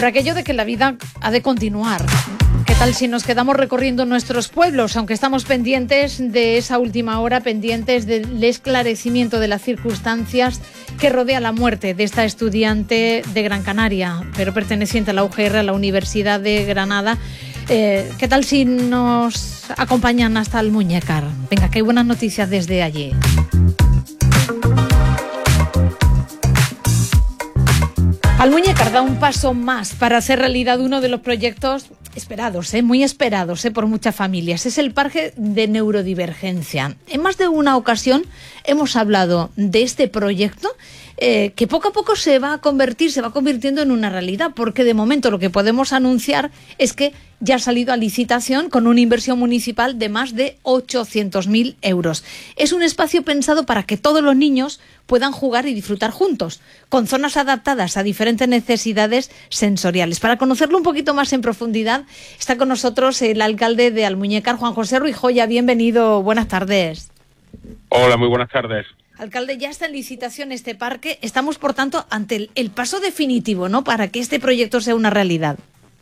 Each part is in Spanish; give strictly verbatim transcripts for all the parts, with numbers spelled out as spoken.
Por aquello de que la vida ha de continuar. ¿Qué tal si nos quedamos recorriendo nuestros pueblos, aunque estamos pendientes de esa última hora, pendientes del esclarecimiento de las circunstancias que rodea la muerte de esta estudiante de Gran Canaria, pero perteneciente a la U G R, a la Universidad de Granada? Eh, ¿Qué tal si nos acompañan hasta Almuñécar? Venga, que hay buenas noticias desde allí. Almuñécar da un paso más para hacer realidad uno de los proyectos esperados, ¿eh? muy esperados ¿eh? por muchas familias. Es el Parque de Neurodivergencia. En más de una ocasión hemos hablado de este proyecto eh, que poco a poco se va a convertir, se va convirtiendo en una realidad, porque de momento lo que podemos anunciar es que ya ha salido a licitación con una inversión municipal de más de ochocientos mil euros. Es un espacio pensado para que todos los niños puedan jugar y disfrutar juntos, con zonas adaptadas a diferentes necesidades sensoriales. Para conocerlo un poquito más en profundidad, está con nosotros el alcalde de Almuñécar, Juan José Ruiz Joya. Bienvenido, buenas tardes. Hola, muy buenas tardes. Alcalde, ya está en licitación este parque. Estamos, por tanto, ante el, el paso definitivo, ¿no?, para que este proyecto sea una realidad.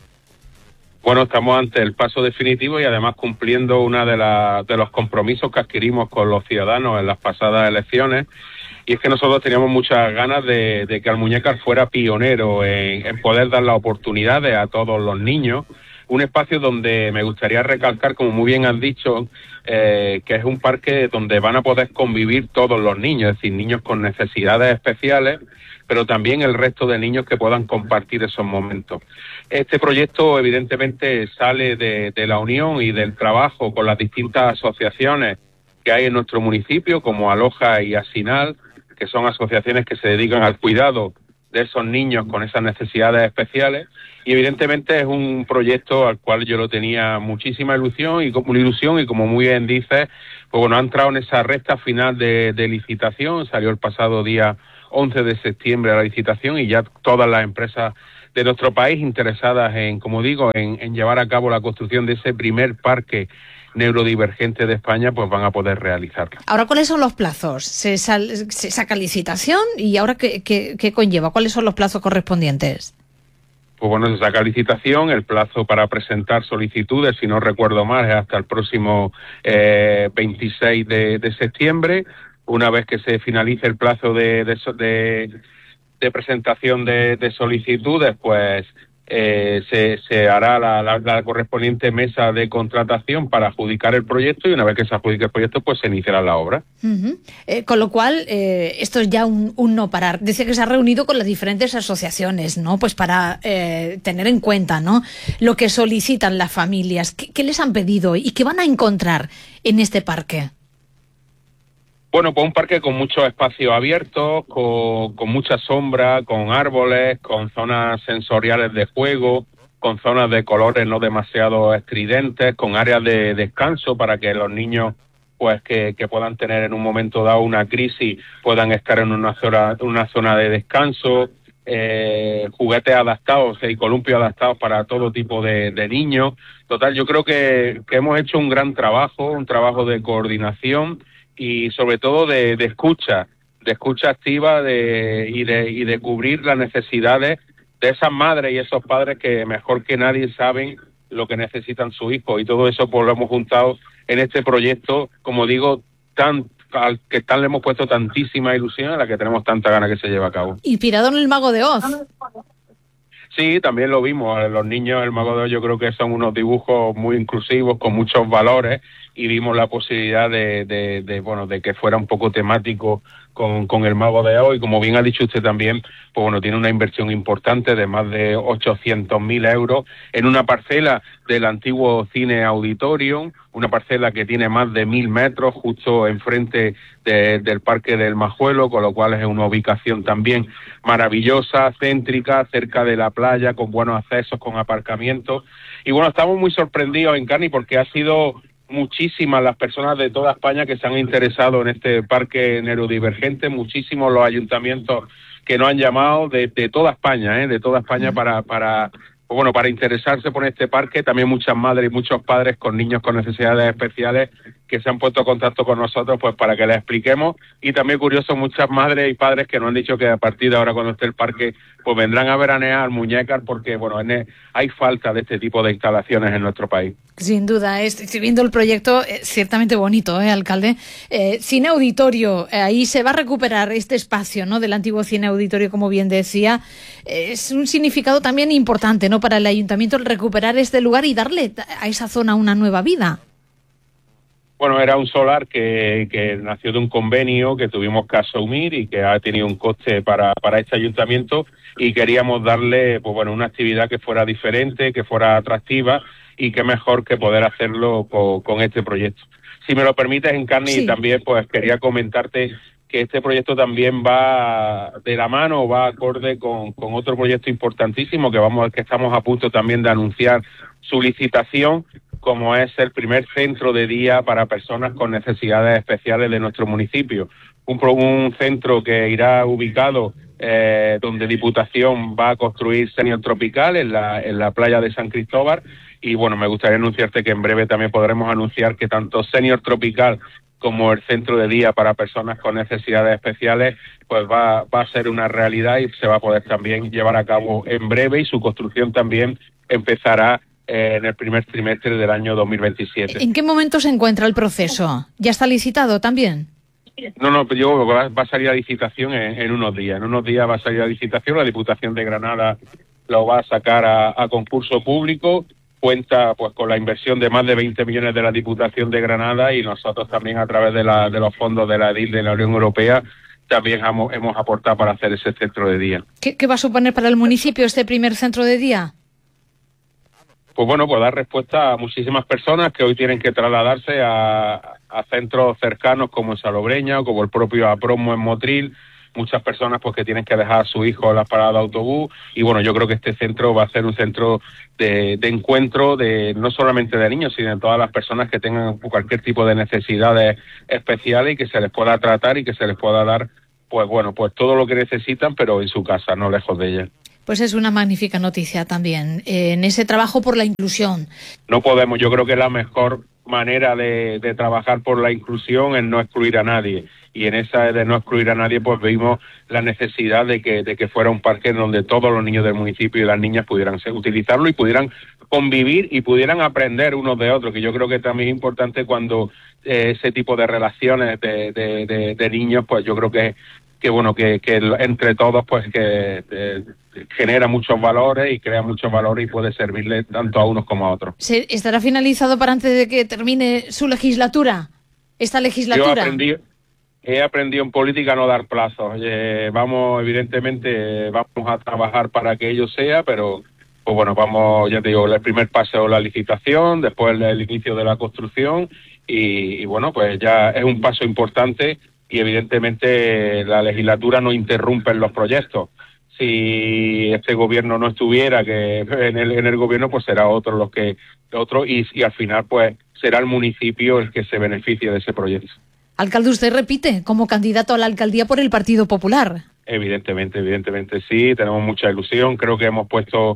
Bueno, estamos ante el paso definitivo y además cumpliendo uno de, la, de los compromisos que adquirimos con los ciudadanos en las pasadas elecciones, y es que nosotros teníamos muchas ganas de, de que Almuñécar fuera pionero en, en poder dar las oportunidades a todos los niños. Un espacio donde me gustaría recalcar, como muy bien han dicho, eh, que es un parque donde van a poder convivir todos los niños, es decir, niños con necesidades especiales, pero también el resto de niños que puedan compartir esos momentos. Este proyecto evidentemente sale de, de la unión y del trabajo con las distintas asociaciones que hay en nuestro municipio, como Aloja y Asinal, que son asociaciones que se dedican al cuidado de esos niños con esas necesidades especiales, y evidentemente es un proyecto al cual yo lo tenía muchísima ilusión y como ilusión y como muy bien dices, pues bueno, ha entrado en esa recta final de, de licitación, salió el pasado día once de septiembre a la licitación y ya todas las empresas de nuestro país interesadas en, como digo, en, en llevar a cabo la construcción de ese primer parque neurodivergente de España, pues van a poder realizarlo. Ahora, ¿cuáles son los plazos? ¿Se, sal, se saca licitación y ahora qué, qué, qué conlleva? ¿Cuáles son los plazos correspondientes? Pues bueno, se saca licitación, el plazo para presentar solicitudes, si no recuerdo mal, es hasta el próximo eh, veintiséis de, de septiembre. Una vez que se finalice el plazo de, de, de, de presentación de, de solicitudes, pues eh, se, se hará la, la, la correspondiente mesa de contratación para adjudicar el proyecto, y una vez que se adjudique el proyecto, pues se iniciará la obra. Uh-huh. Eh, con lo cual, eh, esto es ya un, un no parar. Dice que se ha reunido con las diferentes asociaciones, ¿no?, pues para eh, tener en cuenta, ¿no?, lo que solicitan las familias. ¿Qué, qué les han pedido y qué van a encontrar en este parque? Bueno, pues un parque con muchos espacios abiertos, con, con mucha sombra, con árboles, con zonas sensoriales de juego, con zonas de colores no demasiado estridentes, con áreas de descanso para que los niños, pues que, que puedan tener en un momento dado una crisis, puedan estar en una zona, una zona de descanso, eh, juguetes adaptados y columpios adaptados para todo tipo de, de niños. Total, yo creo que, que hemos hecho un gran trabajo, un trabajo de coordinación y sobre todo de, de escucha, de escucha activa de, y, de, y de cubrir las necesidades de esas madres y esos padres que mejor que nadie saben lo que necesitan sus hijos, y todo eso pues lo hemos juntado en este proyecto, como digo, tan al que tan le hemos puesto tantísima ilusión, a la que tenemos tanta ganas que se lleve a cabo. Inspirado en el Mago de Oz. Sí, también lo vimos. Los niños, el Mago de Oz, yo creo que son unos dibujos muy inclusivos, con muchos valores, y vimos la posibilidad de, de, de bueno, de que fuera un poco temático con, con el Mago de Oz, y como bien ha dicho usted también, pues bueno, tiene una inversión importante de más de ochocientos mil euros en una parcela del antiguo Cine Auditorium, una parcela que tiene más de mil metros justo enfrente de, del Parque del Majuelo, con lo cual es una ubicación también maravillosa, céntrica, cerca de la playa, con buenos accesos, con aparcamientos. Y bueno, estamos muy sorprendidos, Encarni, porque ha sido muchísimas las personas de toda España que se han interesado en este parque neurodivergente, muchísimos los ayuntamientos que nos han llamado de, de toda España, ¿eh? de toda España para, para, pues bueno, para interesarse por este parque. También muchas madres y muchos padres con niños con necesidades especiales que se han puesto en contacto con nosotros pues para que les expliquemos, y también curioso, muchas madres y padres que nos han dicho que a partir de ahora cuando esté el parque pues vendrán a veranear al Muñécar, porque bueno, en, hay falta de este tipo de instalaciones en nuestro país. Sin duda, estoy viendo el proyecto, eh, ciertamente bonito, ¿eh, alcalde? Eh, cine auditorio, eh, ahí se va a recuperar este espacio, ¿no?, del antiguo cine auditorio, como bien decía. Eh, es un significado también importante, ¿no?, para el ayuntamiento el recuperar este lugar y darle a esa zona una nueva vida. Bueno, era un solar que, que nació de un convenio que tuvimos que asumir y que ha tenido un coste para, para este ayuntamiento, y queríamos darle pues bueno, una actividad que fuera diferente, que fuera atractiva, y qué mejor que poder hacerlo con, con este proyecto. Si me lo permites, Encarni, sí. También pues quería comentarte que este proyecto también va de la mano, va acorde con, con otro proyecto importantísimo que vamos, que estamos a punto también de anunciar su licitación, como es el primer centro de día para personas con necesidades especiales de nuestro municipio. Un, un centro que irá ubicado eh, donde Diputación va a construir Senior Tropical en la, en la playa de San Cristóbal, y bueno, me gustaría anunciarte que en breve también podremos anunciar que tanto Senior Tropical como el centro de día para personas con necesidades especiales pues va, va a ser una realidad y se va a poder también llevar a cabo en breve, y su construcción también empezará en el primer trimestre del año dos mil veintisiete. ¿En qué momento se encuentra el proceso? ¿Ya está licitado también? No, no, yo va, va a salir a licitación en, en unos días. En unos días va a salir a licitación. La Diputación de Granada lo va a sacar a, a concurso público. Cuenta pues con la inversión de más de veinte millones de la Diputación de Granada, y nosotros también a través de, la, de los fondos de la E D I L de la Unión Europea también hemos, hemos aportado para hacer ese centro de día. ¿Qué, qué va a suponer para el municipio este primer centro de día? Pues bueno, pues dar respuesta a muchísimas personas que hoy tienen que trasladarse a, a centros cercanos como en Salobreña o como el propio Apromo en Motril. Muchas personas pues que tienen que dejar a su hijo en la parada de autobús, y bueno, yo creo que este centro va a ser un centro de, de encuentro de no solamente de niños, sino de todas las personas que tengan cualquier tipo de necesidades especiales, y que se les pueda tratar y que se les pueda dar pues bueno, pues todo lo que necesitan, pero en su casa, no lejos de ella. Pues es una magnífica noticia también, eh, en ese trabajo por la inclusión. No podemos, yo creo que la mejor manera de, de trabajar por la inclusión es no excluir a nadie, y en esa de no excluir a nadie pues vimos la necesidad de que, de que fuera un parque donde todos los niños del municipio y las niñas pudieran utilizarlo y pudieran convivir y pudieran aprender unos de otros, que yo creo que también es importante cuando eh, ese tipo de relaciones de, de, de, de niños, pues yo creo que que bueno, que, que entre todos pues que eh, genera muchos valores y crea muchos valores y puede servirle tanto a unos como a otros. ¿Se estará finalizado para antes de que termine su legislatura? ¿Esta legislatura? Yo aprendí, he aprendido en política a no dar plazos. Eh, vamos, evidentemente, vamos a trabajar para que ello sea, pero pues bueno, vamos, ya te digo, el primer paso es la licitación, después el, el inicio de la construcción y, y bueno, pues ya es un paso importante. Y evidentemente la legislatura no interrumpe los proyectos. Si este gobierno no estuviera, que en el, en el gobierno pues será otro los que otro y, y al final pues será el municipio el que se beneficie de ese proyecto. Alcalde, usted repite como candidato a la alcaldía por el Partido Popular. Evidentemente, evidentemente sí, tenemos mucha ilusión. Creo que hemos puesto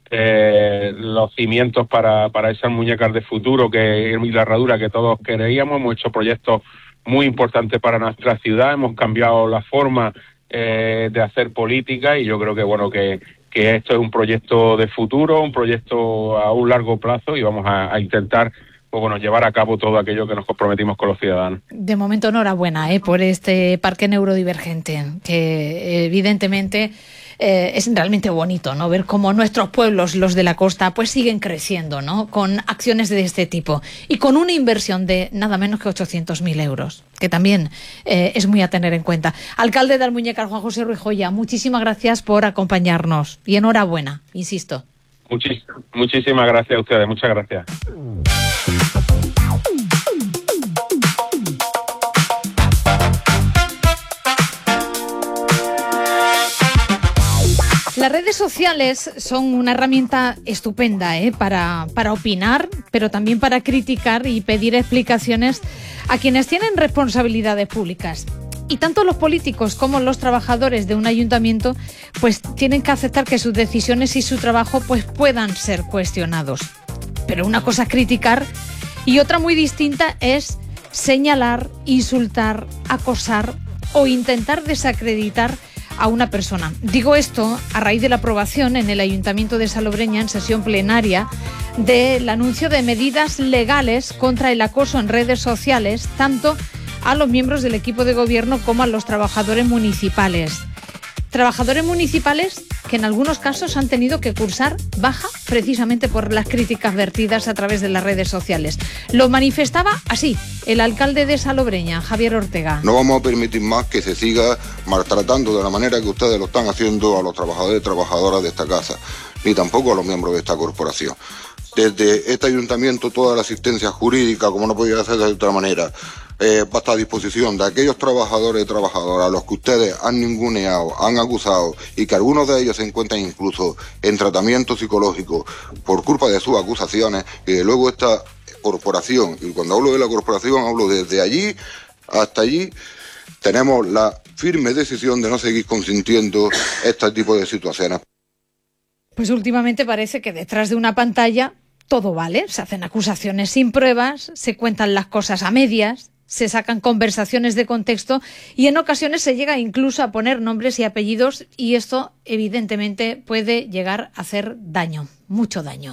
eh, los cimientos para, para esas muñecas de futuro que y la herradura que todos queríamos. Hemos hecho proyectos muy importante para nuestra ciudad, hemos cambiado la forma eh, de hacer política, y yo creo que bueno que, que esto es un proyecto de futuro, un proyecto a un largo plazo, y vamos a, a intentar pues bueno, llevar a cabo todo aquello que nos comprometimos con los ciudadanos. De momento, enhorabuena eh, por este parque neurodivergente, que evidentemente eh, es realmente bonito, ¿no? Ver cómo nuestros pueblos, los de la costa, pues siguen creciendo, ¿no? Con acciones de este tipo y con una inversión de nada menos que ochocientos mil euros, que también eh, es muy a tener en cuenta. Alcalde de Almuñécar, Juan José Ruiz Joya, muchísimas gracias por acompañarnos y enhorabuena, insisto. Muchis, muchísimas gracias a ustedes, muchas gracias. Las redes sociales son una herramienta estupenda ¿eh? para, para opinar, pero también para criticar y pedir explicaciones a quienes tienen responsabilidades públicas. Y tanto los políticos como los trabajadores de un ayuntamiento pues tienen que aceptar que sus decisiones y su trabajo pues puedan ser cuestionados. Pero una cosa es criticar y otra muy distinta es señalar, insultar, acosar o intentar desacreditar a una persona. Digo esto a raíz de la aprobación en el Ayuntamiento de Salobreña, en sesión plenaria, del anuncio de medidas legales contra el acoso en redes sociales, tanto a los miembros del equipo de gobierno como a los trabajadores municipales. Trabajadores municipales que en algunos casos han tenido que cursar baja precisamente por las críticas vertidas a través de las redes sociales. Lo manifestaba así el alcalde de Salobreña, Javier Ortega. No vamos a permitir más que se siga maltratando de la manera que ustedes lo están haciendo a los trabajadores y trabajadoras de esta casa, ni tampoco a los miembros de esta corporación. Desde este ayuntamiento toda la asistencia jurídica, como no podía ser de otra manera, eh, va a estar a disposición de aquellos trabajadores y trabajadoras a los que ustedes han ninguneado, han acusado y que algunos de ellos se encuentran incluso en tratamiento psicológico por culpa de sus acusaciones, y de luego esta corporación, y cuando hablo de la corporación hablo desde allí hasta allí, tenemos la firme decisión de no seguir consintiendo este tipo de situaciones. Pues últimamente parece que detrás de una pantalla todo vale, se hacen acusaciones sin pruebas, se cuentan las cosas a medias, se sacan conversaciones de contexto y en ocasiones se llega incluso a poner nombres y apellidos, y esto evidentemente puede llegar a hacer daño, mucho daño.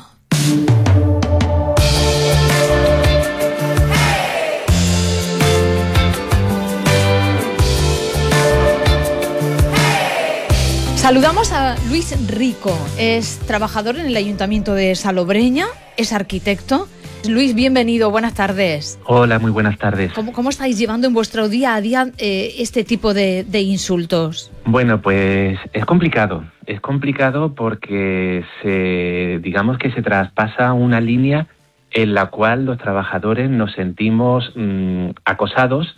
Saludamos a Luis Rico, es trabajador en el Ayuntamiento de Salobreña, es arquitecto. Luis, bienvenido, buenas tardes. Hola, muy buenas tardes. ¿Cómo, cómo estáis llevando en vuestro día a día eh, este tipo de, de insultos? Bueno, pues es complicado, es complicado porque se, digamos que se traspasa una línea en la cual los trabajadores nos sentimos mmm, acosados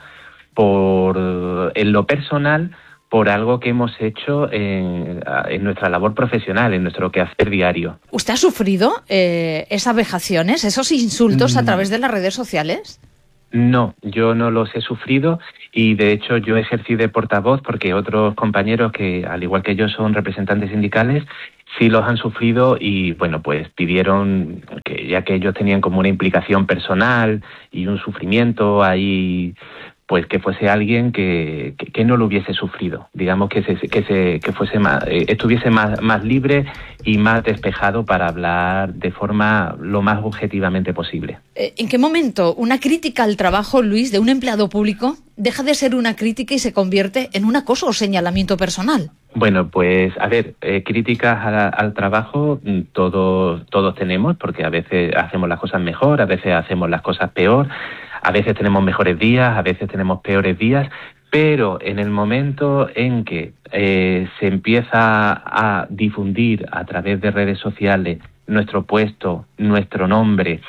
por, en lo personal, por algo que hemos hecho en, en nuestra labor profesional, en nuestro quehacer diario. ¿Usted ha sufrido eh, esas vejaciones, esos insultos a través de las redes sociales? No, yo no los he sufrido y de hecho yo ejercí de portavoz porque otros compañeros que, al igual que yo, son representantes sindicales, sí los han sufrido y, bueno, pues pidieron, que ya que ellos tenían como una implicación personal y un sufrimiento ahí, pues que fuese alguien que, que, que no lo hubiese sufrido, digamos que se, que se que fuese más, eh, estuviese más, más libre y más despejado para hablar de forma lo más objetivamente posible. ¿En qué momento una crítica al trabajo, Luis, de un empleado público deja de ser una crítica y se convierte en un acoso o señalamiento personal? Bueno, pues a ver, eh, críticas a, al trabajo todos todos tenemos, porque a veces hacemos las cosas mejor, a veces hacemos las cosas peor. A veces tenemos mejores días, a veces tenemos peores días, pero en el momento en que eh, se empieza a difundir a través de redes sociales nuestro puesto, nuestro nombre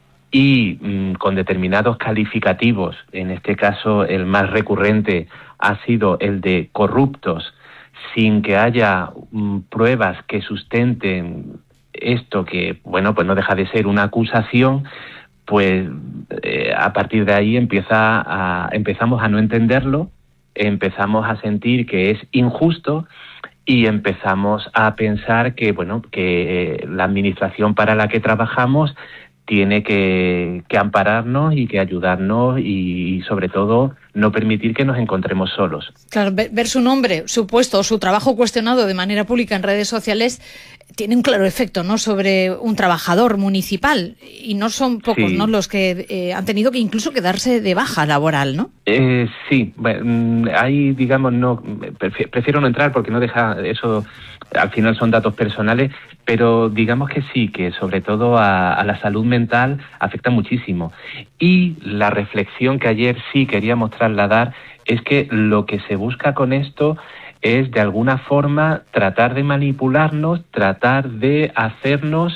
y mmm, con determinados calificativos, en este caso el más recurrente ha sido el de corruptos, sin que haya mmm, pruebas que sustenten esto, que bueno, pues no deja de ser una acusación, pues eh, a partir de ahí empieza a, empezamos a no entenderlo, empezamos a sentir que es injusto y empezamos a pensar que, bueno, que eh, la administración para la que trabajamos tiene que, que ampararnos y que ayudarnos y, y sobre todo no permitir que nos encontremos solos. Claro, ver, ver su nombre, su puesto o su trabajo cuestionado de manera pública en redes sociales tiene un claro efecto, ¿no?, sobre un trabajador municipal, y no son pocos, sí, ¿no?, los que eh, han tenido que incluso quedarse de baja laboral, ¿no? Eh, sí, bueno, ahí digamos no prefiero no entrar porque no deja eso, al final son datos personales, pero digamos que sí, que sobre todo a, a la salud mental afecta muchísimo. Y la reflexión que ayer sí queríamos trasladar es que lo que se busca con esto es de alguna forma tratar de manipularnos, tratar de hacernos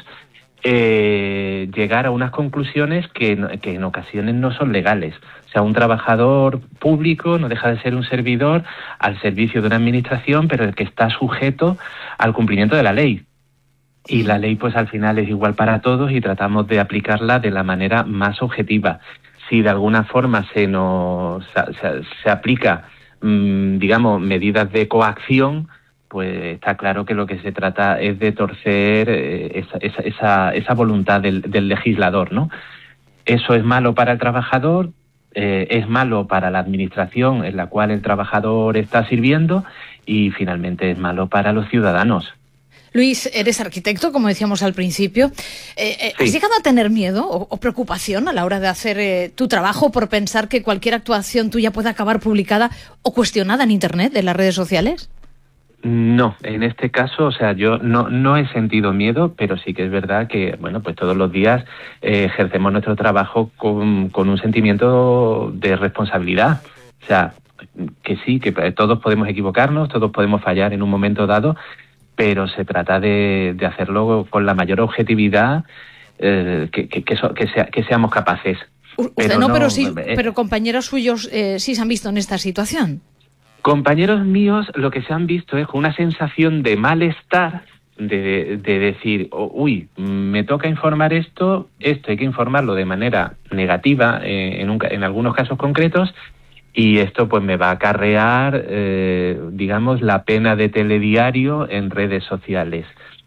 eh, llegar a unas conclusiones que, que en ocasiones no son legales. O sea, un trabajador público no deja de ser un servidor al servicio de una administración, pero el que está sujeto al cumplimiento de la ley. Y la ley, pues al final es igual para todos y tratamos de aplicarla de la manera más objetiva. Si de alguna forma se nos se, se aplica, mmm, digamos, medidas de coacción, pues está claro que lo que se trata es de torcer eh, esa, esa, esa, esa voluntad del, del legislador, ¿no? Eso es malo para el trabajador, eh, es malo para la administración en la cual el trabajador está sirviendo y finalmente es malo para los ciudadanos. Luis, eres arquitecto, como decíamos al principio. Eh, eh, ¿Has Sí. llegado a tener miedo o, o preocupación a la hora de hacer eh, tu trabajo por pensar que cualquier actuación tuya puede acabar publicada o cuestionada en Internet, en las redes sociales? No, en este caso, o sea, yo no, no he sentido miedo, pero sí que es verdad que, bueno, pues todos los días eh, ejercemos nuestro trabajo con, con un sentimiento de responsabilidad. O sea, que sí, que todos podemos equivocarnos, todos podemos fallar en un momento dado, pero se trata de, de hacerlo con la mayor objetividad eh, que, que, que, so, que, sea, que seamos capaces. Usted Pero no, no, pero sí, eh, pero compañeros suyos eh, sí se han visto en esta situación. Compañeros míos, lo que se han visto es una sensación de malestar, de, de decir, oh, uy, me toca informar esto, esto hay que informarlo de manera negativa eh, en, un, en algunos casos concretos, y esto pues me va a acarrear, eh, digamos, la pena de telediario en redes sociales.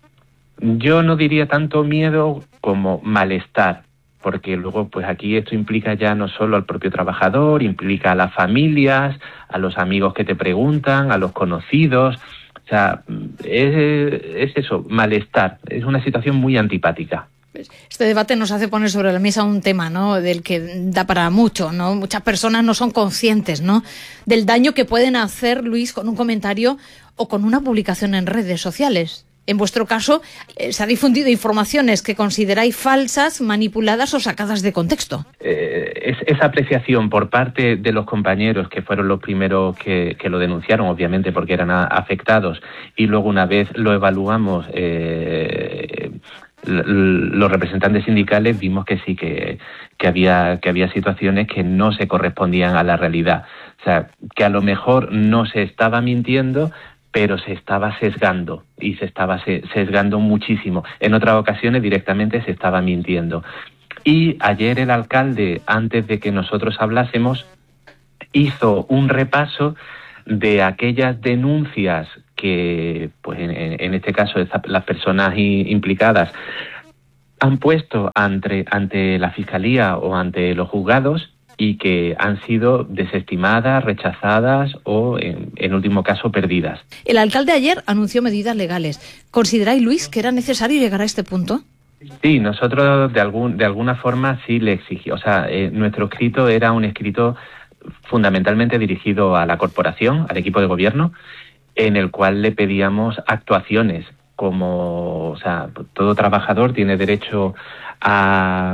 Yo no diría tanto miedo como malestar, porque luego pues aquí esto implica ya no solo al propio trabajador, implica a las familias, a los amigos que te preguntan, a los conocidos. O sea, es, es eso, malestar. Es una situación muy antipática. Este debate nos hace poner sobre la mesa un tema, ¿no?, del que da para mucho, ¿no? Muchas personas no son conscientes, ¿no?, del daño que pueden hacer, Luis, con un comentario o con una publicación en redes sociales. En vuestro caso, eh, se ha difundido informaciones que consideráis falsas, manipuladas o sacadas de contexto. Eh, es, esa apreciación por parte de los compañeros, que fueron los primeros que, que lo denunciaron, obviamente porque eran a, afectados, y luego una vez lo evaluamos, eh, l- l- los representantes sindicales vimos que sí, que, que, había, que había situaciones que no se correspondían a la realidad. O sea, que a lo mejor no se estaba mintiendo, pero se estaba sesgando, y se estaba sesgando muchísimo. En otras ocasiones directamente se estaba mintiendo. Y ayer el alcalde, antes de que nosotros hablásemos, hizo un repaso de aquellas denuncias que, pues en, en este caso, las personas implicadas han puesto ante, ante la Fiscalía o ante los juzgados, y que han sido desestimadas, rechazadas o, en, en último caso, perdidas. El alcalde ayer anunció medidas legales. ¿Consideráis, Luis, que era necesario llegar a este punto? Sí, nosotros de algún de alguna forma sí le exigimos. O sea, eh, nuestro escrito era un escrito fundamentalmente dirigido a la corporación, al equipo de gobierno, en el cual le pedíamos actuaciones, como, o sea, todo trabajador tiene derecho a...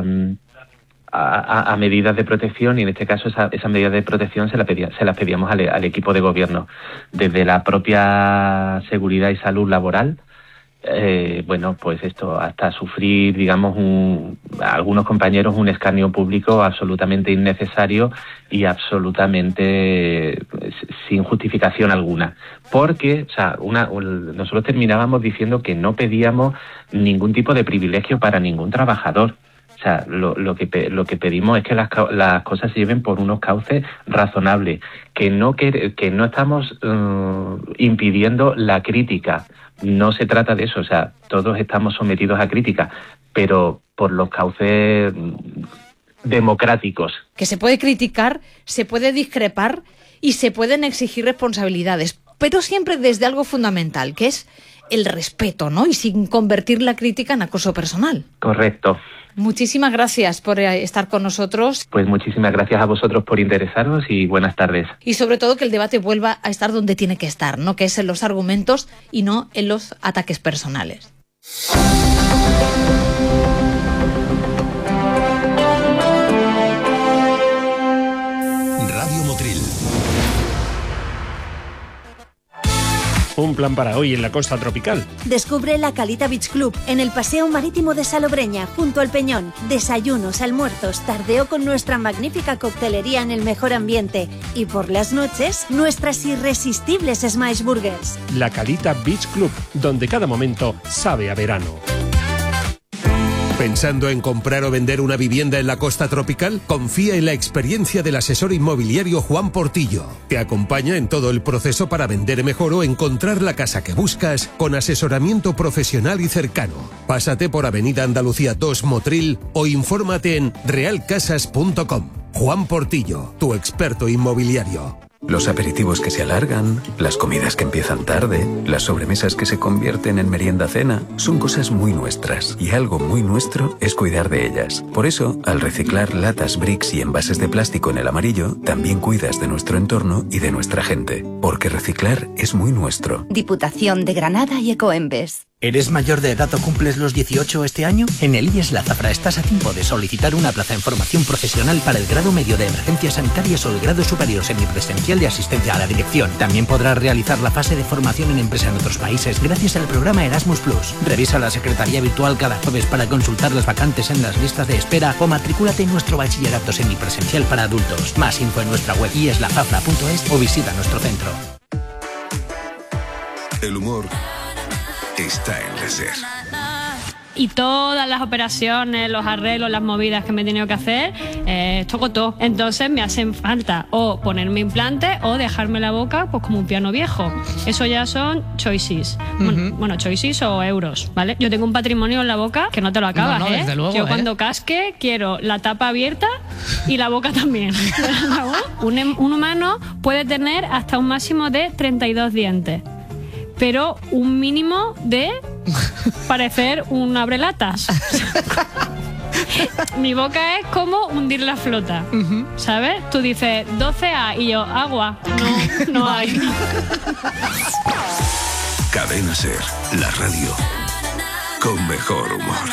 A, a medidas de protección, y en este caso esa, esa medida de protección se la pedía, se las pedíamos al, al equipo de gobierno, desde la propia seguridad y salud laboral, eh, bueno, pues esto, hasta sufrir, digamos, un, algunos compañeros un escarnio público absolutamente innecesario y absolutamente sin justificación alguna, porque, o sea, una, nosotros terminábamos diciendo que no pedíamos ningún tipo de privilegio para ningún trabajador. O sea, lo, lo, que, lo que pedimos es que las, las cosas se lleven por unos cauces razonables, que no, que, que no estamos uh, impidiendo la crítica. No se trata de eso, o sea, todos estamos sometidos a crítica, pero por los cauces democráticos. Que se puede criticar, se puede discrepar y se pueden exigir responsabilidades, pero siempre desde algo fundamental, que es el respeto, ¿no? Y sin convertir la crítica en acoso personal. Correcto. Muchísimas gracias por estar con nosotros. Pues muchísimas gracias a vosotros por interesaros y buenas tardes. Y sobre todo que el debate vuelva a estar donde tiene que estar, ¿no?, que es en los argumentos y no en los ataques personales. Radio Motril. Un plan para hoy en la costa tropical. Descubre la Calita Beach Club en el Paseo Marítimo de Salobreña, junto al Peñón. Desayunos, almuerzos, tardeo con nuestra magnífica coctelería en el mejor ambiente. Y por las noches, nuestras irresistibles Smash Burgers. La Calita Beach Club, donde cada momento sabe a verano. ¿Pensando en comprar o vender una vivienda en la costa tropical? Confía en la experiencia del asesor inmobiliario Juan Portillo. Te acompaña en todo el proceso para vender mejor o encontrar la casa que buscas con asesoramiento profesional y cercano. Pásate por Avenida Andalucía dos Motril o infórmate en real casas punto com. Juan Portillo, tu experto inmobiliario. Los aperitivos que se alargan, las comidas que empiezan tarde, las sobremesas que se convierten en merienda-cena, son cosas muy nuestras y algo muy nuestro es cuidar de ellas. Por eso, al reciclar latas, bricks y envases de plástico en el amarillo, también cuidas de nuestro entorno y de nuestra gente. Porque reciclar es muy nuestro. Diputación de Granada y Ecoembes. ¿Eres mayor de edad o cumples los dieciocho este año? En el I E S La Zafra estás a tiempo de solicitar una plaza en formación profesional para el grado medio de emergencias sanitarias o el grado superior semipresencial de asistencia a la dirección. También podrás realizar la fase de formación en empresa en otros países gracias al programa Erasmus Plus. Revisa la secretaría virtual cada jueves para consultar las vacantes en las listas de espera o matrículate en nuestro bachillerato semipresencial para adultos. Más info en nuestra web i es la zafra punto es o visita nuestro centro. El humor está en la SER. Y todas las operaciones, los arreglos, las movidas que me he tenido que hacer, eh, toco todo. Entonces me hacen falta o ponerme implante o dejarme la boca pues como un piano viejo. Eso ya son choices. Uh-huh. Bueno, bueno, choices o euros, ¿vale? Yo tengo un patrimonio en la boca que no te lo acabas, no, no, ¿eh? Desde luego, Yo cuando ¿eh? casque quiero la tapa abierta y la boca también. un, un humano puede tener hasta un máximo de treinta y dos dientes. Pero un mínimo de parecer un abrelatas. Mi boca es como hundir la flota, uh-huh. ¿sabes? Tú dices doce A y yo, agua. No, no hay. Cadena SER, la radio con mejor humor.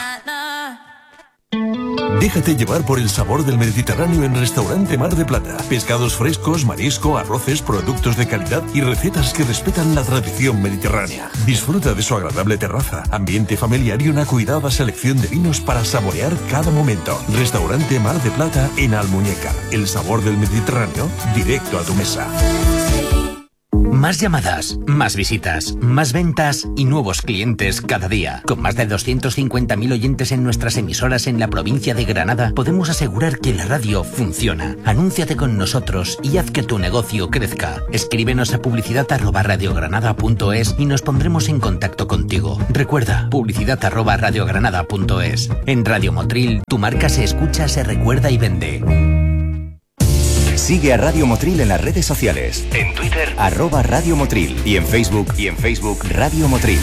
Déjate llevar por el sabor del Mediterráneo en Restaurante Mar de Plata. Pescados frescos, marisco, arroces, productos de calidad y recetas que respetan la tradición mediterránea. Disfruta de su agradable terraza, ambiente familiar y una cuidada selección de vinos para saborear cada momento. Restaurante Mar de Plata en Almuñécar. El sabor del Mediterráneo directo a tu mesa. Más llamadas, más visitas, más ventas y nuevos clientes cada día. Con más de doscientos cincuenta mil oyentes en nuestras emisoras en la provincia de Granada, podemos asegurar que la radio funciona. Anúnciate con nosotros y haz que tu negocio crezca. Escríbenos a publicidad arroba radiogranada punto es y nos pondremos en contacto contigo. Recuerda, publicidad arroba radiogranada punto es. En Radio Motril, tu marca se escucha, se recuerda y vende. Sigue a Radio Motril en las redes sociales. En Twitter, arroba Radio Motril. Y en Facebook, y en Facebook, Radio Motril.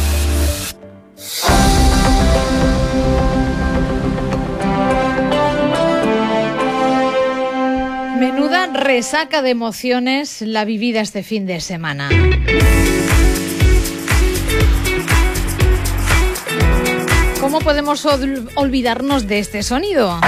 Menuda resaca de emociones la vivida este fin de semana. ¿Cómo podemos ol- olvidarnos de este sonido?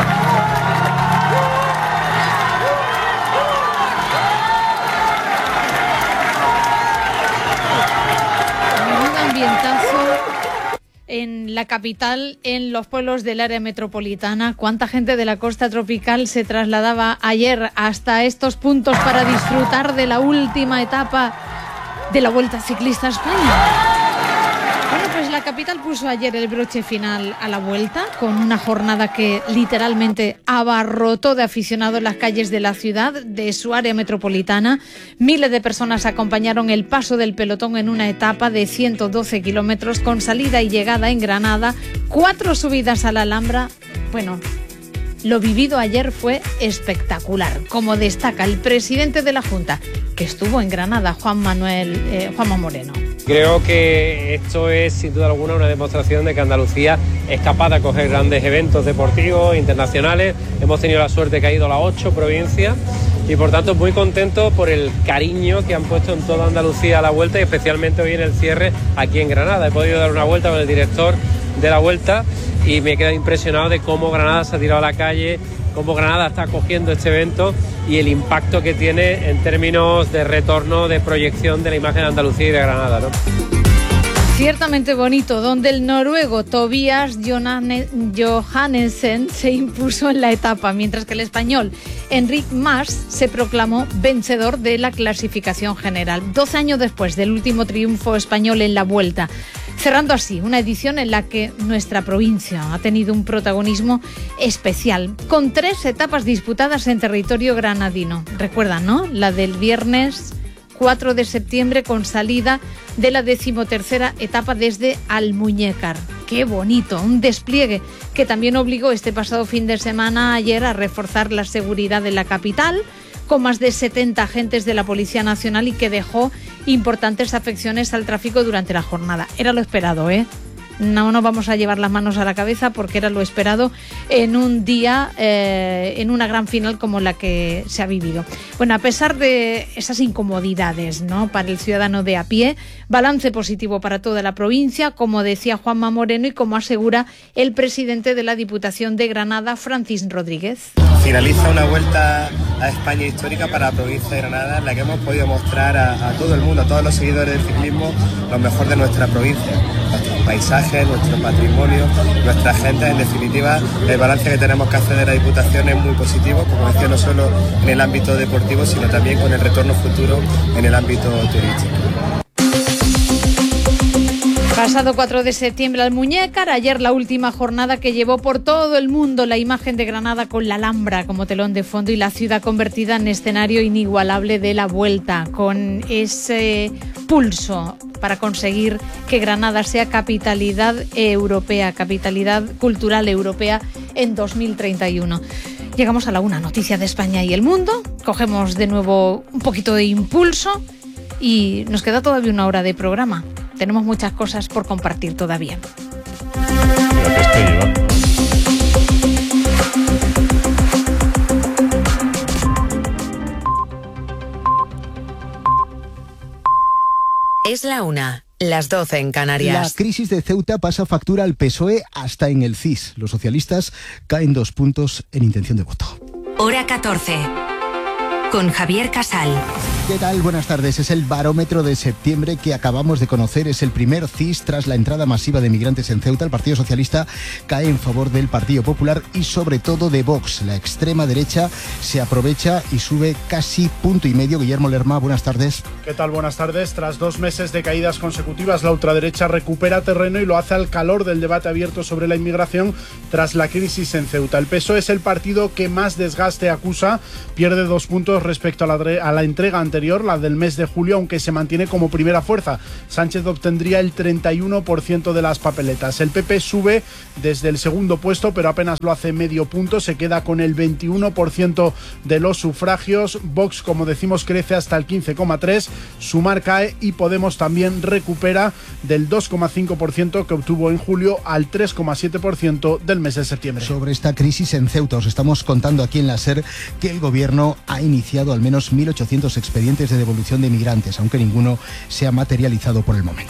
En la capital, en los pueblos del área metropolitana, ¿cuánta gente de la costa tropical se trasladaba ayer hasta estos puntos para disfrutar de la última etapa de la Vuelta Ciclista a España? Bueno, pues la capital puso ayer el broche final a la Vuelta, con una jornada que literalmente abarrotó de aficionados las calles de la ciudad, de su área metropolitana. Miles de personas acompañaron el paso del pelotón en una etapa de ciento doce kilómetros con salida y llegada en Granada, cuatro subidas a la Alhambra. Bueno, lo vivido ayer fue espectacular, como destaca el presidente de la Junta, que estuvo en Granada, Juan Manuel eh, Juanma Moreno. Creo que esto es sin duda alguna una demostración de que Andalucía es capaz de acoger grandes eventos deportivos internacionales. Hemos tenido la suerte que ha ido a las ocho provincias y por tanto muy contento por el cariño que han puesto en toda Andalucía a la Vuelta y especialmente hoy en el cierre aquí en Granada. He podido dar una vuelta con el director de la Vuelta y me he quedado impresionado de cómo Granada se ha tirado a la calle, cómo Granada está acogiendo este evento y el impacto que tiene en términos de retorno, de proyección de la imagen de Andalucía y de Granada, ¿no? Ciertamente bonito, donde el noruego Tobias Johannessen se impuso en la etapa, mientras que el español Enric Mas se proclamó vencedor de la clasificación general, doce años después del último triunfo español en la Vuelta. Cerrando así una edición en la que nuestra provincia ha tenido un protagonismo especial, con tres etapas disputadas en territorio granadino. Recuerdan, ¿no? La del viernes cuatro de septiembre, con salida de la decimotercera etapa desde Almuñécar. ¡Qué bonito! Un despliegue que también obligó este pasado fin de semana, ayer, a reforzar la seguridad de la capital, con más de setenta agentes de la Policía Nacional, y que dejó importantes afecciones al tráfico durante la jornada. Era lo esperado, ¿eh? No nos vamos a llevar las manos a la cabeza, porque era lo esperado en un día, eh, en una gran final como la que se ha vivido. Bueno, a pesar de esas incomodidades, ¿no?, para el ciudadano de a pie, balance positivo para toda la provincia, como decía Juanma Moreno y como asegura el presidente de la Diputación de Granada, Francis Rodríguez. Finaliza una vuelta a España histórica para la provincia de Granada, en la que hemos podido mostrar a, a todo el mundo, a todos los seguidores del ciclismo, lo mejor de nuestra provincia, nuestros paisajes, nuestro patrimonio, nuestra gente. En definitiva, el balance que tenemos que hacer de la Diputación es muy positivo, como decía, no solo en el ámbito deportivo, sino también con el retorno futuro en el ámbito turístico. Pasado cuatro de septiembre, Almuñécar, ayer la última jornada que llevó por todo el mundo la imagen de Granada con la Alhambra como telón de fondo y la ciudad convertida en escenario inigualable de la Vuelta, con ese pulso para conseguir que Granada sea capitalidad europea, capitalidad cultural europea en dos mil treinta y uno. Llegamos a la una, noticia de España y el mundo, cogemos de nuevo un poquito de impulso y nos queda todavía una hora de programa. Tenemos muchas cosas por compartir todavía. Es la una, las doce en Canarias. La crisis de Ceuta pasa factura al P S O E hasta en el C I S. Los socialistas caen dos puntos en intención de voto. Hora catorce. Con Javier Casal. ¿Qué tal? Buenas tardes. Es el barómetro de septiembre que acabamos de conocer. Es el primer C I S tras la entrada masiva de migrantes en Ceuta. El Partido Socialista cae en favor del Partido Popular y sobre todo de Vox. La extrema derecha se aprovecha y sube casi punto y medio. Guillermo Lerma, buenas tardes. ¿Qué tal? Buenas tardes. Tras dos meses de caídas consecutivas, la ultraderecha recupera terreno y lo hace al calor del debate abierto sobre la inmigración tras la crisis en Ceuta. El P S O E es el partido que más desgaste acusa. Pierde dos puntos respecto a la, a la entrega anterior, la del mes de julio, aunque se mantiene como primera fuerza. Sánchez obtendría el treinta y uno por ciento de las papeletas. El P P sube desde el segundo puesto, pero apenas lo hace medio punto. Se queda con el veintiuno por ciento de los sufragios. Vox, como decimos, crece hasta el quince coma tres por ciento. Sumar cae y Podemos también recupera del dos coma cinco por ciento que obtuvo en julio al tres coma siete por ciento del mes de septiembre. Sobre esta crisis en Ceuta os estamos contando aquí en la SER que el gobierno ha iniciado al menos mil ochocientos expedientes de devolución de migrantes, aunque ninguno se ha materializado por el momento.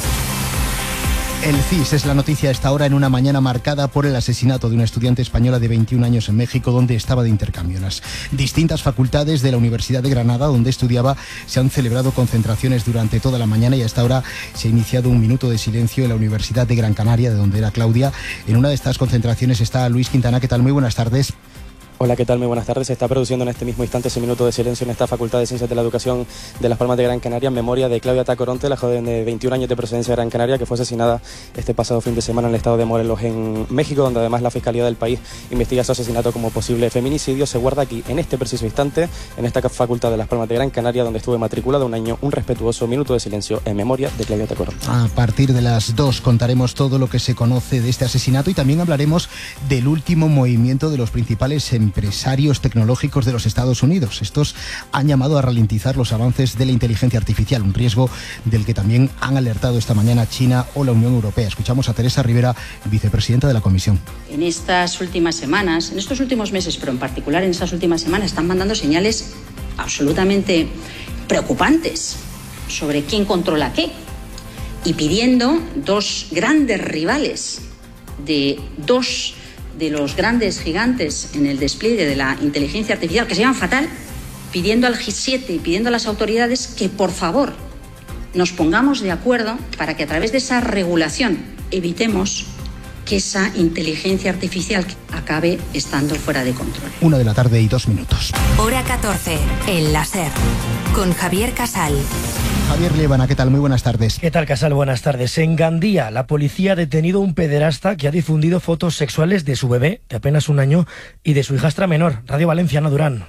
El C I S es la noticia a esta hora en una mañana marcada por el asesinato de una estudiante española de veintiún años en México, donde estaba de intercambio. En las distintas facultades de la Universidad de Granada, donde estudiaba, se han celebrado concentraciones durante toda la mañana y a esta hora se ha iniciado un minuto de silencio en la Universidad de Gran Canaria, de donde era Claudia. En una de estas concentraciones está Luis Quintana. ¿Qué tal? Muy buenas tardes. Hola, ¿qué tal? Muy buenas tardes. Se está produciendo en este mismo instante ese minuto de silencio en esta Facultad de Ciencias de la Educación de Las Palmas de Gran Canaria en memoria de Claudia Tacoronte, la joven de veintiún años de procedencia de Gran Canaria, que fue asesinada este pasado fin de semana en el estado de Morelos, en México, donde además la Fiscalía del país investiga su asesinato como posible feminicidio. Se guarda aquí, en este preciso instante, en esta Facultad de Las Palmas de Gran Canaria, donde estuve matriculado un año, un respetuoso minuto de silencio en memoria de Claudia Tacoronte. A partir de las dos contaremos todo lo que se conoce de este asesinato y también hablaremos del último movimiento de los principales empresarios tecnológicos de los Estados Unidos. Estos han llamado a ralentizar los avances de la inteligencia artificial, un riesgo del que también han alertado esta mañana China o la Unión Europea. Escuchamos a Teresa Rivera, vicepresidenta de la Comisión. En estas últimas semanas, en estos últimos meses, pero en particular en estas últimas semanas, están mandando señales absolutamente preocupantes sobre quién controla qué y pidiendo dos grandes rivales de dos de los grandes gigantes en el despliegue de la inteligencia artificial, que se llaman fatal, pidiendo al G siete y pidiendo a las autoridades que por favor nos pongamos de acuerdo para que a través de esa regulación evitemos que esa inteligencia artificial acabe estando fuera de control. Una de la tarde y dos minutos. Hora catorce, en la SER, con Javier Casal. Javier Liébana, ¿qué tal? Muy buenas tardes. ¿Qué tal, Casal? Buenas tardes. En Gandía, la policía ha detenido a un pederasta que ha difundido fotos sexuales de su bebé, de apenas un año, y de su hijastra menor. Radio Valencia, Ana Durán.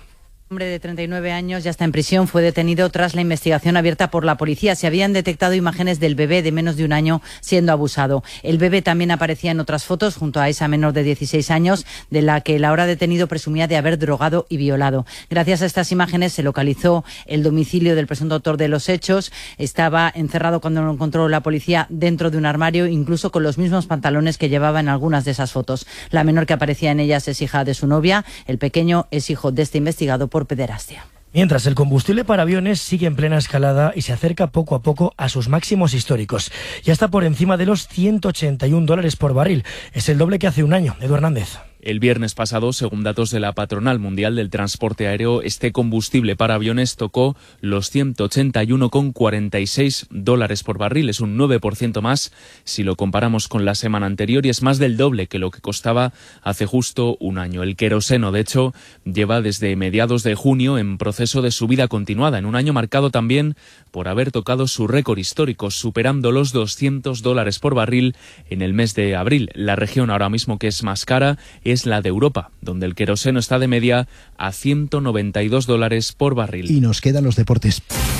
Un hombre de treinta y nueve años ya está en prisión, fue detenido tras la investigación abierta por la policía. Se habían detectado imágenes del bebé de menos de un año siendo abusado. El bebé también aparecía en otras fotos junto a esa menor de dieciséis años, de la que el ahora detenido presumía de haber drogado y violado. Gracias a estas imágenes se localizó el domicilio del presunto autor de los hechos. Estaba encerrado cuando lo encontró la policía dentro de un armario, incluso con los mismos pantalones que llevaba en algunas de esas fotos. La menor que aparecía en ellas es hija de su novia. El pequeño es hijo de este investigado por pederastia. Mientras, el combustible para aviones sigue en plena escalada y se acerca poco a poco a sus máximos históricos. Ya está por encima de los ciento ochenta y un dólares por barril. Es el doble que hace un año. Edu Hernández. El viernes pasado, según datos de la Patronal Mundial del Transporte Aéreo, este combustible para aviones tocó los ciento ochenta y uno coma cuarenta y seis dólares por barril. Es un nueve por ciento más si lo comparamos con la semana anterior y es más del doble que lo que costaba hace justo un año. El queroseno, de hecho, lleva desde mediados de junio en proceso de subida continuada, en un año marcado también por haber tocado su récord histórico, superando los doscientos dólares por barril en el mes de abril. La región ahora mismo que es más cara es es la de Europa, donde el queroseno está de media a ciento noventa y dos dólares por barril. Y nos quedan los deportes.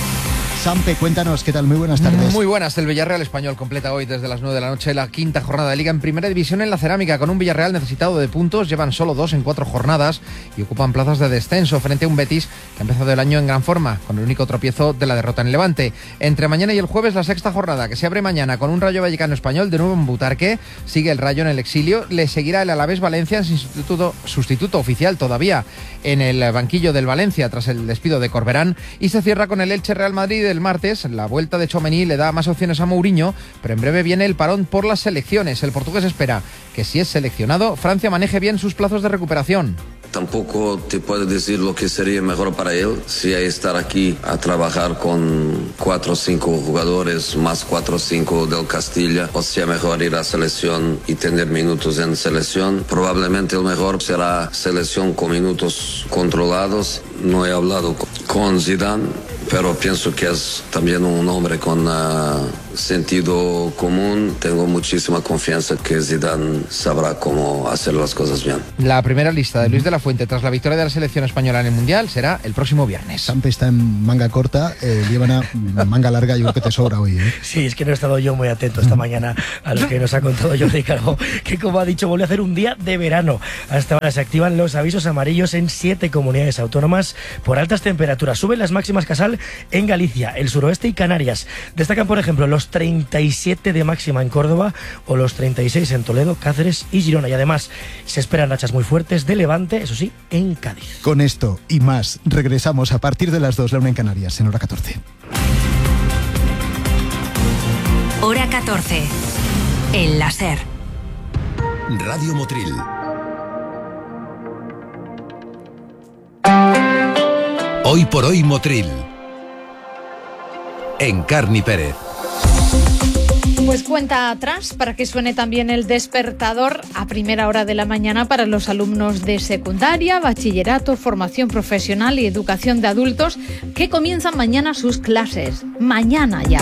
Sampe, cuéntanos, ¿qué tal? Muy buenas tardes. Muy buenas. El Villarreal español completa hoy desde las nueve de la noche la quinta jornada de Liga en Primera División en la Cerámica, con un Villarreal necesitado de puntos. Llevan solo dos en cuatro jornadas y ocupan plazas de descenso frente a un Betis que ha empezado el año en gran forma, con el único tropiezo de la derrota en Levante. Entre mañana y el jueves, la sexta jornada, que se abre mañana con un Rayo Vallecano español de nuevo en Butarque. Sigue el Rayo en el exilio. Le seguirá el Alavés Valencia en sustituto, sustituto oficial todavía en el banquillo del Valencia tras el despido de Corberán. Y se cierra con el Elche Real Madrid el martes. La vuelta de Tchouaméni le da más opciones a Mourinho, pero en breve viene el parón por las selecciones. El portugués espera que, si es seleccionado, Francia maneje bien sus plazos de recuperación. Tampoco te puedo decir lo que sería mejor para él, si hay estar aquí a trabajar con cuatro o cinco jugadores más cuatro o cinco del Castilla, o sea mejor ir a selección y tener minutos en selección. Probablemente el mejor será selección con minutos controlados. No he hablado con Zidane, pero pienso que es también un hombre con uh, sentido común. Tengo muchísima confianza que Zidane sabrá cómo hacer las cosas bien. La primera lista de Luis de la Fuente tras la victoria de la selección española en el Mundial será el próximo viernes. Sampe está en manga corta, eh, Líbana manga larga, yo creo que te sobra hoy, ¿eh? Sí, es que no he estado yo muy atento esta mañana a lo que nos ha contado Jordi Calvo, que como ha dicho, vuelve a hacer un día de verano. Hasta ahora se activan los avisos amarillos en siete comunidades autónomas por altas temperaturas. Suben las máximas Casal en Galicia, el suroeste y Canarias. Destacan, por ejemplo, los treinta y siete de máxima en Córdoba o los treinta y seis en Toledo, Cáceres y Girona. Y además se esperan rachas muy fuertes de levante, eso sí, en Cádiz. Con esto y más, regresamos a partir de las dos, la una en Canarias, en hora catorce. Hora catorce. El láser. Radio Motril. Hoy por hoy Motril. Encarni Pérez. Pues cuenta atrás para que suene también el despertador a primera hora de la mañana para los alumnos de secundaria, bachillerato, formación profesional y educación de adultos que comienzan mañana sus clases. Mañana ya.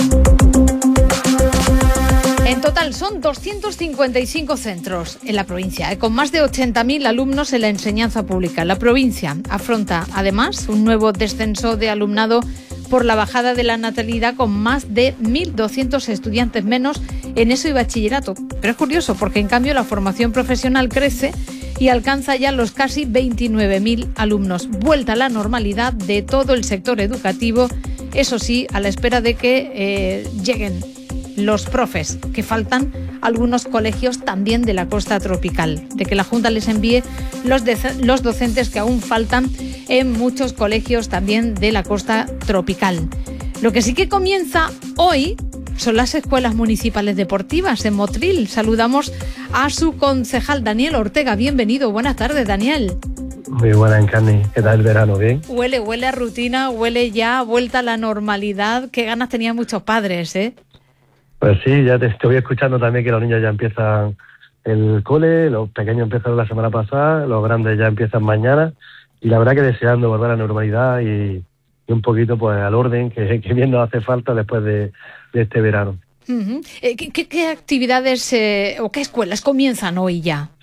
En total son doscientos cincuenta y cinco centros en la provincia, con más de ochenta mil alumnos en la enseñanza pública. La provincia afronta además un nuevo descenso de alumnado por la bajada de la natalidad, con más de mil doscientos estudiantes menos en eso y bachillerato. Pero es curioso porque en cambio la formación profesional crece y alcanza ya los casi veintinueve mil alumnos. Vuelta a la normalidad de todo el sector educativo, eso sí, a la espera de que eh, lleguen los profes, que faltan algunos colegios también de la costa tropical, de que la Junta les envíe los, de, los docentes que aún faltan en muchos colegios también de la costa tropical. Lo que sí que comienza hoy son las escuelas municipales deportivas en Motril. Saludamos a su concejal Daniel Ortega. Bienvenido, buenas tardes, Daniel. Muy buena, Encarni. ¿Qué tal el verano? ¿Bien? Huele, huele a rutina, huele ya vuelta a la normalidad. Qué ganas tenían muchos padres, ¿eh? Pues sí, ya te estoy escuchando también que los niños ya empiezan el cole, los pequeños empezaron la semana pasada, los grandes ya empiezan mañana, y la verdad que deseando volver a la normalidad y, y un poquito pues al orden que, que bien nos hace falta después de, de este verano. Uh-huh. ¿Qué, qué, qué actividades eh, o qué escuelas comienzan hoy ya?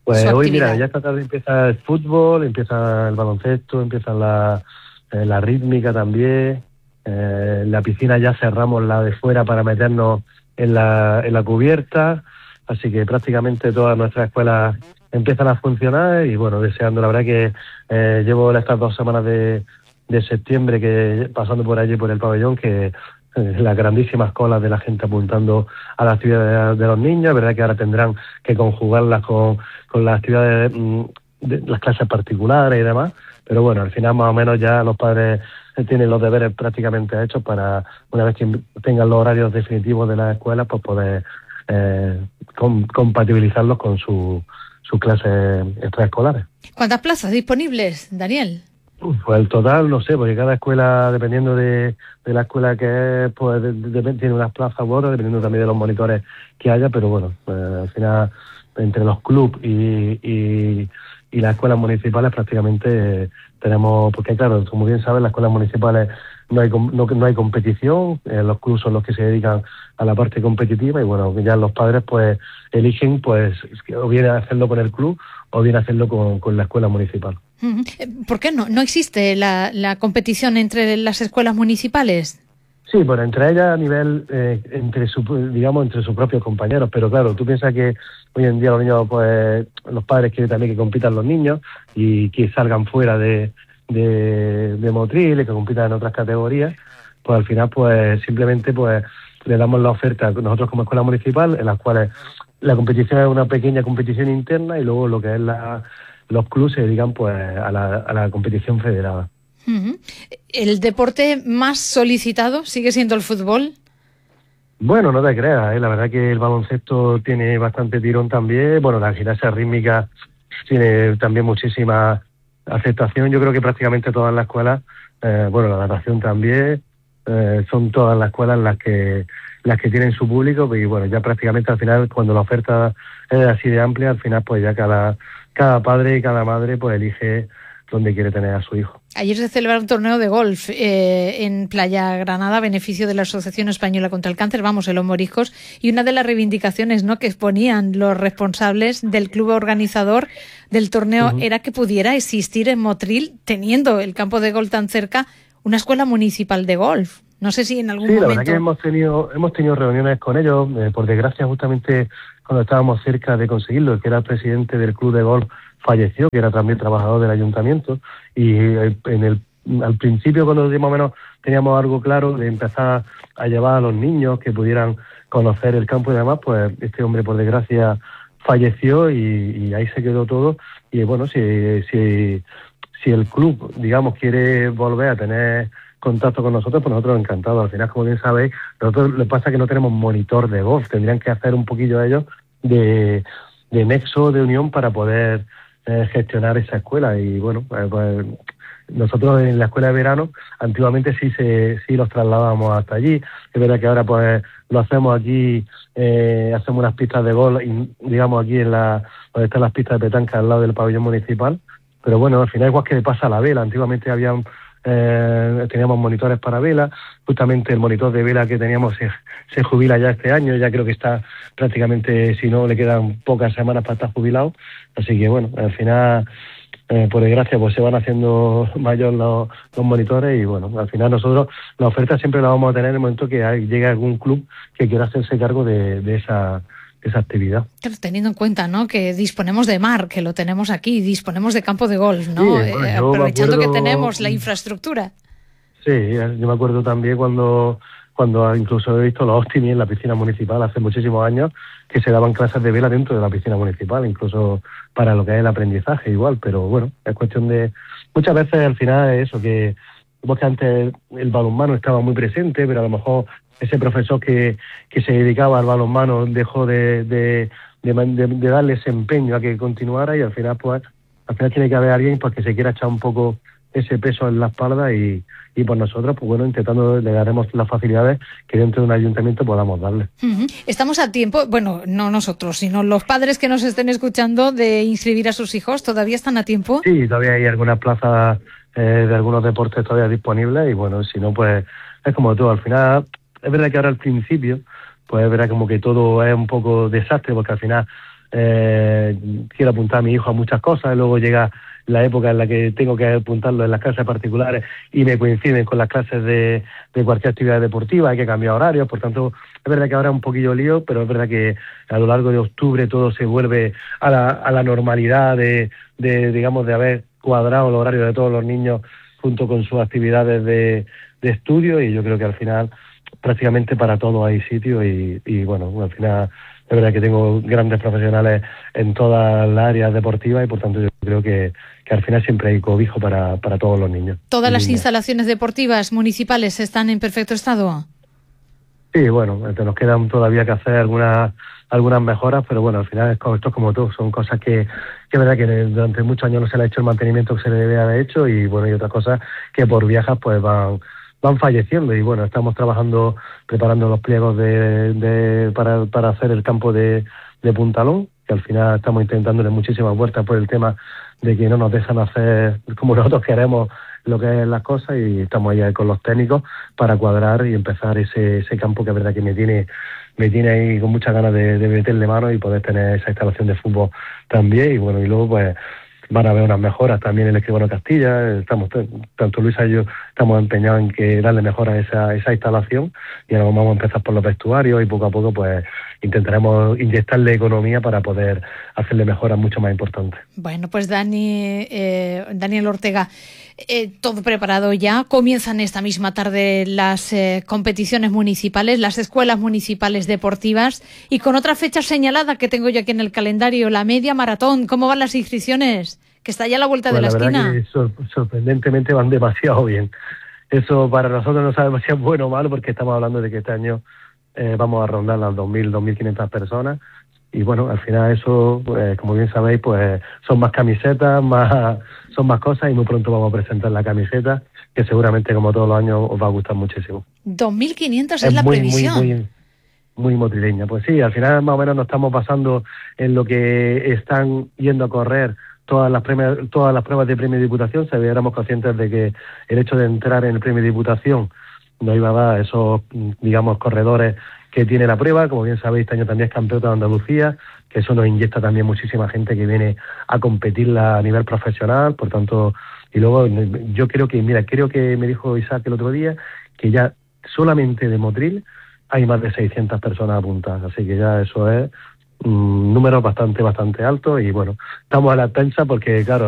Pues su hoy, actividad? mira, ya esta tarde empieza el fútbol, empieza el baloncesto, empieza la, eh, la rítmica también. Eh, en la piscina ya cerramos la de fuera para meternos en la, en la cubierta. Así que prácticamente todas nuestras escuelas empiezan a funcionar y bueno, deseando, la verdad que eh, llevo estas dos semanas de, de septiembre que pasando por allí por el pabellón, que eh, las grandísimas colas de la gente apuntando a las actividades de, de los niños. Es verdad que ahora tendrán que conjugarlas con, con las actividades mm, de las clases particulares y demás, pero bueno, al final más o menos ya los padres tienen los deberes prácticamente hechos para, una vez que tengan los horarios definitivos de las escuelas, pues poder eh, com, compatibilizarlos con su sus clases extraescolares. ¿Cuántas plazas disponibles, Daniel? Pues el total, no sé, porque cada escuela, dependiendo de, de la escuela que es, pues de, de, tiene unas plazas u otras, dependiendo también de los monitores que haya, pero bueno, pues, al final, entre los clubs y, y, y las escuelas municipales prácticamente eh, tenemos, porque claro, como bien sabes, las escuelas municipales no hay no, no hay competición, eh, los clubs son los que se dedican a la parte competitiva y bueno, ya los padres pues eligen pues o bien hacerlo con el club o bien hacerlo con, con la escuela municipal. ¿Por qué no? ¿No existe la, la competición entre las escuelas municipales? Sí, bueno, entre ellas a nivel, eh, entre su, digamos, entre sus propios compañeros, pero claro, tú piensas que hoy en día los niños, pues, los padres quieren también que compitan los niños y que salgan fuera de, de, de Motril y que compitan en otras categorías, pues al final, pues, simplemente, pues, le damos la oferta nosotros como escuela municipal, en las cuales la competición es una pequeña competición interna y luego lo que es la, los clubes se dedican, pues, a la, a la competición federada. Uh-huh. ¿El deporte más solicitado sigue siendo el fútbol? Bueno, no te creas, ¿eh? La verdad que el baloncesto tiene bastante tirón también. Bueno, la gimnasia rítmica tiene también muchísima aceptación. Yo creo que prácticamente todas las escuelas, eh, bueno, la natación también, eh, son todas las escuelas las que las que tienen su público y bueno, ya prácticamente al final cuando la oferta es así de amplia, al final pues ya cada cada padre y cada madre pues elige dónde quiere tener a su hijo. Ayer se celebró un torneo de golf eh, en Playa Granada a beneficio de la Asociación Española contra el Cáncer, vamos, en Los Moriscos, y una de las reivindicaciones, ¿no?, que exponían los responsables del club organizador del torneo uh-huh. era que pudiera existir en Motril, teniendo el campo de golf tan cerca, una escuela municipal de golf. No sé si en algún sí, momento... Sí, la verdad que hemos tenido, hemos tenido reuniones con ellos, eh, por desgracia justamente cuando estábamos cerca de conseguirlo, que era el presidente del club de golf falleció, que era también trabajador del ayuntamiento, y en el al principio cuando más o menos teníamos algo claro de empezar a llevar a los niños que pudieran conocer el campo y demás, pues este hombre por desgracia falleció y, y ahí se quedó todo. Y bueno, si, si, si el club, digamos, quiere volver a tener contacto con nosotros, pues nosotros encantados. Al final, como bien sabéis, nosotros lo que pasa es que no tenemos monitor de golf, tendrían que hacer un poquillo ellos de, de nexo, de unión para poder eh, gestionar esa escuela. Y bueno, pues, pues nosotros en la escuela de verano antiguamente sí se sí los trasladábamos hasta allí. Es verdad que ahora pues lo hacemos aquí, eh, hacemos unas pistas de golf, y, digamos aquí en la donde están las pistas de petanca al lado del pabellón municipal. Pero bueno, al final igual que le pasa a la vela, antiguamente habían eh, teníamos monitores para vela, justamente el monitor de vela que teníamos se, se jubila ya este año, ya creo que está prácticamente, si no le quedan pocas semanas para estar jubilado, así que bueno, al final Eh, por desgracia pues se van haciendo mayor los, los monitores y bueno, al final nosotros la oferta siempre la vamos a tener en el momento que hay, llegue algún club que quiera hacerse cargo de, de esa de esa actividad. Claro, teniendo en cuenta, ¿no?, que disponemos de mar, que lo tenemos aquí, disponemos de campo de golf, ¿no? Sí, bueno, eh, yo aprovechando acuerdo, que tenemos la infraestructura. Sí, yo me acuerdo también cuando cuando incluso he visto los Optimi en la piscina municipal hace muchísimos años, que se daban clases de vela dentro de la piscina municipal, incluso para lo que es el aprendizaje igual, pero bueno, es cuestión de... Muchas veces al final es eso, que vos que antes el balonmano estaba muy presente, pero a lo mejor ese profesor que, que se dedicaba al balonmano dejó de, de, de, de, de darle ese empeño a que continuara y al final pues al final tiene que haber alguien pues que se quiera echar un poco ese peso en la espalda y, y por nosotros, pues bueno, intentando le daremos las facilidades que dentro de un ayuntamiento podamos darle. Uh-huh. Estamos a tiempo, bueno, no nosotros, sino los padres que nos estén escuchando de inscribir a sus hijos, ¿todavía están a tiempo? Sí, todavía hay algunas plazas eh, de algunos deportes todavía disponibles y bueno, si no, pues es como todo. Al final, es verdad que ahora al principio, pues es verdad como que todo es un poco desastre porque al final eh, quiero apuntar a mi hijo a muchas cosas, y luego llega la época en la que tengo que apuntarlo en las clases particulares y me coinciden con las clases de, de cualquier actividad deportiva, hay que cambiar horarios, por tanto, es verdad que ahora es un poquillo lío, pero es verdad que a lo largo de octubre todo se vuelve a la, a la normalidad de, de, digamos, de haber cuadrado el horario de todos los niños junto con sus actividades de, de estudio, y yo creo que al final prácticamente para todo hay sitio y, y bueno, al final es verdad que tengo grandes profesionales en todas las áreas deportivas y por tanto yo creo que, que al final siempre hay cobijo para, para todos los niños. ¿Todas las niñas. instalaciones deportivas municipales están en perfecto estado? Sí, bueno, nos quedan todavía que hacer algunas algunas mejoras, pero bueno, al final esto es como todo, son cosas que, que es verdad que durante muchos años no se le ha hecho el mantenimiento que se le debe haber hecho y bueno, y otras cosas que por viajes pues van van falleciendo y bueno, estamos trabajando, preparando los pliegos de, de para, para hacer el campo de, de Puntalón, que al final estamos intentándole muchísimas vueltas por el tema de que no nos dejan hacer como nosotros queremos lo que es las cosas y estamos allá con los técnicos para cuadrar y empezar ese, ese campo que es verdad que me tiene me tiene ahí con muchas ganas de, de meterle mano y poder tener esa instalación de fútbol también y bueno, y luego pues van a haber unas mejoras también en el Escribano Castilla, estamos tanto Luisa y yo estamos empeñados en que darle mejoras a esa, esa instalación y ahora vamos a empezar por los vestuarios y poco a poco pues intentaremos inyectarle economía para poder hacerle mejoras mucho más importantes. Bueno, pues Dani, eh, Daniel Ortega, eh, todo preparado ya, comienzan esta misma tarde las eh, competiciones municipales, las escuelas municipales deportivas y con otra fecha señalada que tengo yo aquí en el calendario, la media maratón. ¿Cómo van las inscripciones? Que está ya a la vuelta pues de la, la esquina. Que sor- sorprendentemente van demasiado bien. Eso para nosotros no sabemos si es bueno o malo porque estamos hablando de que este año eh, vamos a rondar las dos mil, dos mil quinientas personas y bueno, al final eso, pues, como bien sabéis, pues son más camisetas, más son más cosas y muy pronto vamos a presentar la camiseta que seguramente como todos los años os va a gustar muchísimo. dos mil quinientos es, es la muy, previsión. Muy, muy, muy motrileña. Pues sí, al final más o menos nos estamos basando en lo que están yendo a correr todas las premios, todas las pruebas de premio de diputación. Se éramos conscientes de que el hecho de entrar en el premio de diputación nos iba a dar esos, digamos, corredores que tiene la prueba. Como bien sabéis, este año también es campeonato de Andalucía, que eso nos inyecta también muchísima gente que viene a competirla a nivel profesional, por tanto, y luego yo creo que, mira, creo que me dijo Isaac el otro día que ya solamente de Motril hay más de seiscientas personas apuntadas, así que ya eso es un número bastante, bastante alto y bueno, estamos a la expensa porque, claro,